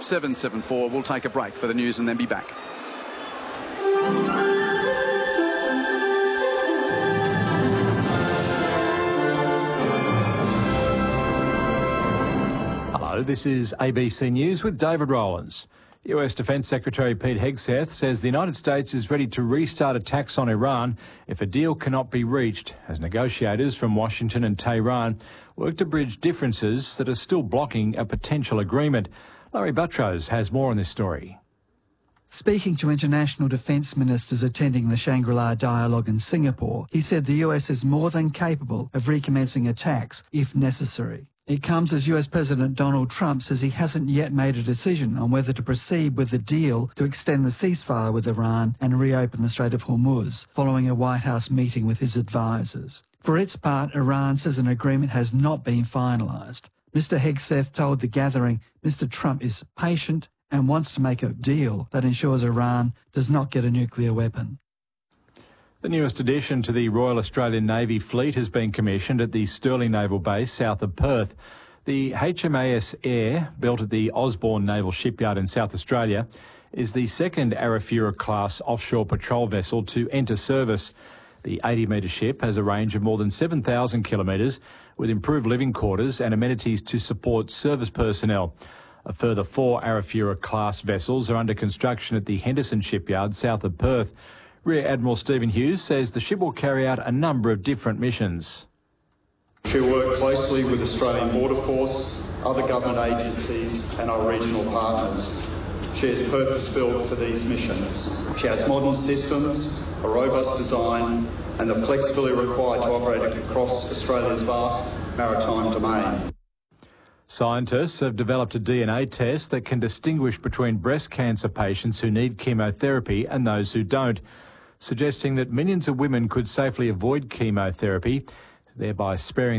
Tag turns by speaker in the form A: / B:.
A: 774. We'll take a break for the news and then be back.
B: Hello, this is ABC News with David Rowlands. US Defence Secretary Pete Hegseth says the United States is ready to restart attacks on Iran if a deal cannot be reached, as negotiators from Washington and Tehran work to bridge differences that are still blocking a potential agreement. Larry Buttrose has more on this story.
C: Speaking to international defence ministers attending the Shangri-La dialogue in Singapore, he said the US is more than capable of recommencing attacks if necessary. It comes as US President Donald Trump says he hasn't yet made a decision on whether to proceed with the deal to extend the ceasefire with Iran and reopen the Strait of Hormuz, following a White House meeting with his advisers. For its part, Iran says an agreement has not been finalised. Mr Hegseth told the gathering Mr Trump is patient and wants to make a deal that ensures Iran does not get a nuclear weapon.
B: The newest addition to the Royal Australian Navy fleet has been commissioned at the Stirling Naval Base south of Perth. The HMAS Air, built at the Osborne Naval Shipyard in South Australia, is the second Arafura-class offshore patrol vessel to enter service. The 80-metre ship has a range of more than 7,000 kilometres, with improved living quarters and amenities to support service personnel. A further 4 Arafura-class vessels are under construction at the Henderson Shipyard south of Perth. Rear Admiral Stephen Hughes says the ship will carry out a number of different missions.
D: She'll work closely with Australian Border Force, other government agencies and our regional partners. She is purpose-built for these missions. She has modern systems, a robust design and the flexibility required to operate across Australia's vast maritime domain.
B: Scientists have developed a DNA test that can distinguish between breast cancer patients who need chemotherapy and those who don't, suggesting that millions of women could safely avoid chemotherapy, thereby sparing